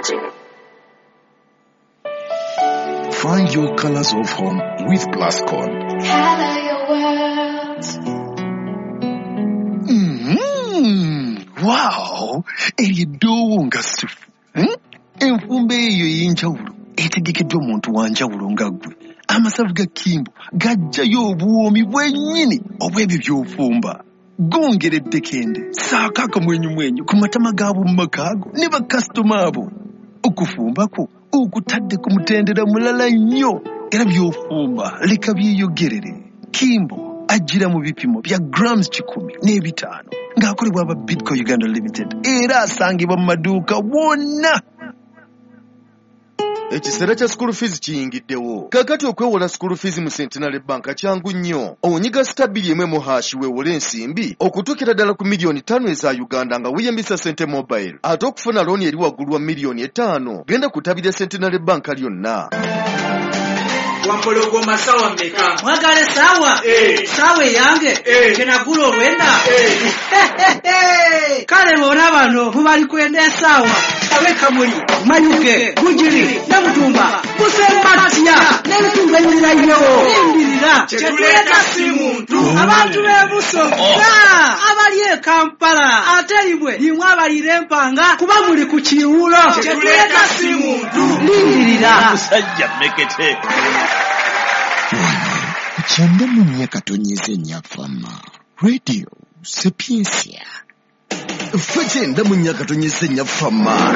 Find your colors of home with Plascon. Color your world. Wow! Eridowo nga sufu. Enfumbe eyo y'enjawulo etegekeddwa omuntu wa njawulo nga ggwe. Amasavu ga Kimbo gajjayo obuwoomi bwennyini obw'ebyo by'ofumba. Gongeredde kende saako akamwenyumwenyu ku matama gaabo mu makaago ne bakasitoma abo. Okufumba kwo okutadde ku mutendera mulala nnyo era by'ofumba leka byeyogerere. Kimbo ajjira mu bipimo bya grams 100 n'ebitaano ng'akolebwa aba Bidco Uganda Limited era asangibwa mu maduuka wonna. Ekiseera kya school fees kiyingiddewo. Kakati okwewola school fees mu Centenary Bank kyangu nnyo. Onyiga *1 weewole ensimbi okutuukira ddala ku miliyoni 5 eza Uganda nga weeyambisa Sente Mobile. Ate okufuna looni eri waggulu wa miliyoni 5 genda kutabira Centenary Bank lyonna. Wampologoma sawa mmeka? Mwagale sawa? Sawa yange? Kenagula olwenda? Kale bona bano mubali kwenda sawa. Abeka muli, Manyuke, Gujiri, Namutumba, Musematia, Nemutumba nyirayo. Ndirira. Chetuleta si muntu. Abantu bebuso. Abali e Kampala. Ate ibwe nimwe abalire empanga kuba muli ku kiwulo. Chetuleta si muntu. Ndirira. Musajja mekete. Kuchanda mu myaka tonyeze nyafama. Radio Sapiencia. Ffe kyenda mu nnyaka tonyeze nyafama.